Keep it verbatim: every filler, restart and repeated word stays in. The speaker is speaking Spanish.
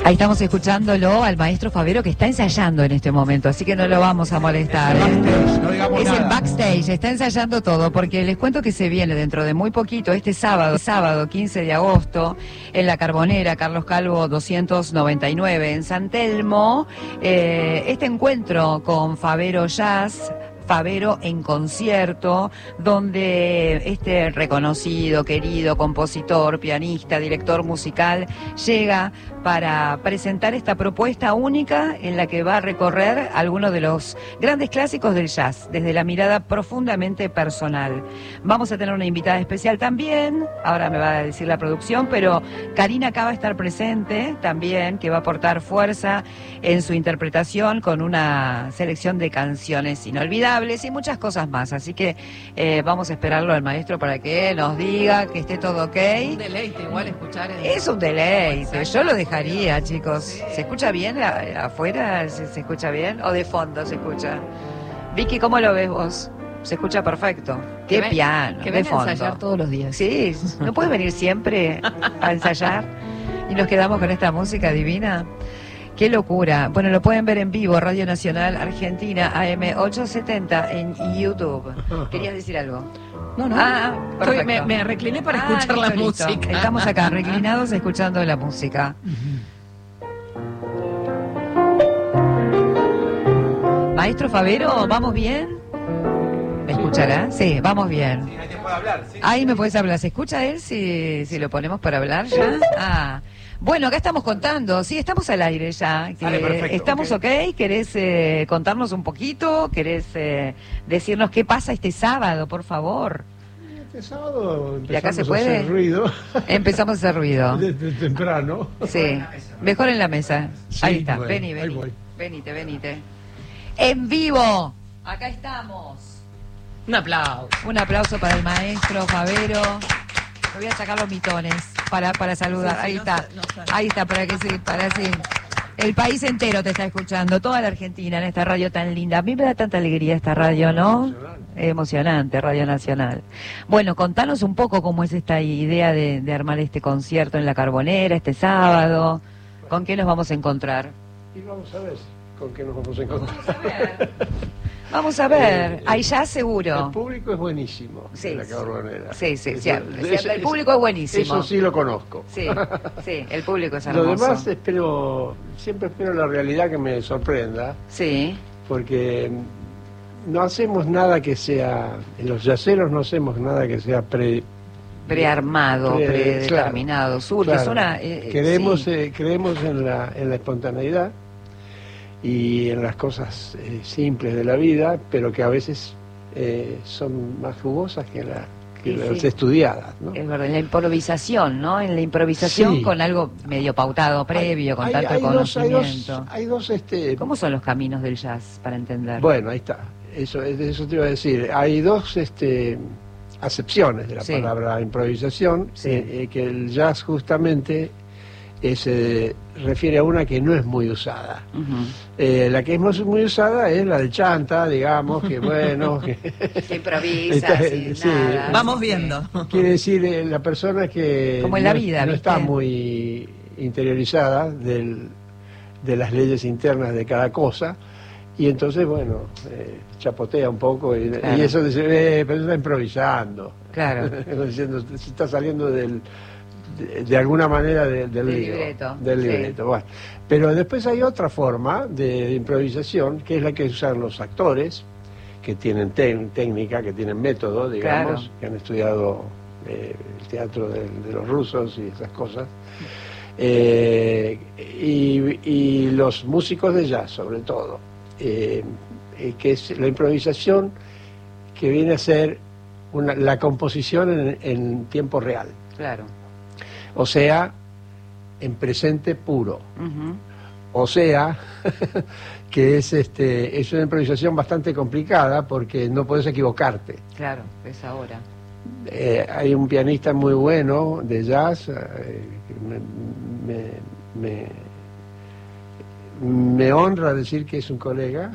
Ahí estamos escuchándolo al maestro Favero, que está ensayando en este momento, así que no lo vamos a molestar. Es el backstage, no digamos Es nada. el backstage, está ensayando todo, porque les cuento que se viene dentro de muy poquito, este sábado, sábado quince de agosto, en La Carbonera, Carlos Calvo doscientos noventa y nueve, en San Telmo, eh, este encuentro con Favero Jazz, Favero en concierto, donde este reconocido, querido compositor, pianista, director musical, llega para presentar esta propuesta única en la que va a recorrer algunos de los grandes clásicos del jazz, desde la mirada profundamente personal. Vamos a tener una invitada especial también, ahora me va a decir la producción, pero Karina acaba de estar presente también, que va a aportar fuerza en su interpretación con una selección de canciones inolvidables y muchas cosas más. Así que eh, vamos a esperarlo al maestro para que nos diga que esté todo ok. Un deleite igual escuchar el... Es un deleite, yo lo dejaría, chicos. ¿Se escucha bien a- afuera? ¿Se, se escucha bien? ¿O de fondo se escucha? Vicky, ¿cómo lo ves vos? Se escucha perfecto. Que Qué ven- piano, Que de ven a fondo. ensayar todos los días. Sí, ¿no puedes venir siempre a ensayar? Y nos quedamos con esta música divina. ¡Qué locura! Bueno, lo pueden ver en vivo, Radio Nacional Argentina, A M ochocientos setenta en YouTube. ¿Querías decir algo? No, no. Ah, Estoy- perfecto. me, me recliné para Ah, escuchar la listo, listo. música. Estamos acá, reclinados, escuchando la música. Maestro Favero, ¿vamos bien? ¿Me escuchará? Sí, vamos bien. Sí, ahí te puedo hablar, sí. Ahí me puedes hablar. ¿Se escucha él si, si lo ponemos para hablar ya? Ah. Bueno, acá estamos contando. Sí, estamos al aire ya. Que Dale, perfecto, ¿Estamos ok? ok. ¿Querés eh, contarnos un poquito? ¿Querés eh, decirnos qué pasa este sábado, por favor? Este sábado ¿De acá se empezamos a puede? hacer ruido Empezamos a hacer ruido. desde temprano. Sí, mejor en la mesa. Sí, Ahí está, bueno, vení, ahí vení. voy. Venite, venite. En vivo, acá estamos. Un aplauso. Un aplauso para el maestro Favero. Me voy a sacar los mitones para, para saludar. Sí, sí, Ahí no está. sa- no sale. Ahí está, para que sí, para sí. El país entero te está escuchando, toda la Argentina en esta radio tan linda. A mí me da tanta alegría esta radio, ¿no? Emocionante. Emocionante, Radio Nacional. Bueno, contanos un poco cómo es esta idea de, de armar este concierto en La Carbonera este sábado. ¿Con qué nos vamos a encontrar? Y vamos a ver con qué nos vamos a encontrar. Vamos a ver. Vamos a ver. Eh, Ahí ya El seguro. público es buenísimo. Sí, de La Carbonera. sí, sí, Eso- siempre, eso- siempre. El público es buenísimo. Eso sí lo conozco. Sí, sí, el público es Lo hermoso. demás espero, siempre espero la realidad que me sorprenda, Sí, porque no hacemos nada que sea, en los yaceros no hacemos nada que sea pre... prearmado, pre- predeterminado. Surge, es claro. una... eh, eh, Creemos, sí. eh, creemos en la, en la espontaneidad y en las cosas eh, simples de la vida, pero que a veces eh, son más jugosas que, la, que Sí, las sí. estudiadas, ¿no? Es verdad, en la improvisación, ¿no? En la improvisación Sí. con algo medio pautado previo, con Hay- tanto hay dos, hay conocimiento. dos, hay dos, este, ¿Cómo son los caminos del jazz, para entender? bueno, ahí está. Eso, eso te iba a decir. Hay dos, este, acepciones de la Sí. palabra improvisación, Sí. eh, eh, que el jazz justamente eh, se refiere a una que no es muy usada. Ujú. Eh, la que es muy, muy usada es la de chanta, digamos, que bueno, que Que improvisa, Está- sin sí. nada. Vamos Sí. viendo. quiere decir eh, la persona que Como en la no, vida, no ¿viste? está muy interiorizada del, de las leyes internas de cada cosa, y entonces, bueno, eh, chapotea un poco, y, Claro. y eso dice, eh, pero está improvisando. Claro. Como diciendo, se está saliendo del, de, de alguna manera de- del Del lío, libreto, del sí. libreto. Bueno, pero después hay otra forma de, de improvisación, que es la que usan los actores, que tienen tec- técnica, que tienen método, digamos, Claro. que han estudiado eh, el teatro de, de los rusos y esas cosas. Eh, y, y los músicos de jazz, sobre todo, eh, eh, que es la improvisación que viene a ser una- la composición en, en tiempo real, Claro. o sea, en presente puro, Ujú. o sea, que es, este, es una improvisación bastante complicada porque no puedes equivocarte. Claro, es ahora. Eh, hay un pianista muy bueno de jazz, eh, que me, me, me- me honra decir que es un colega,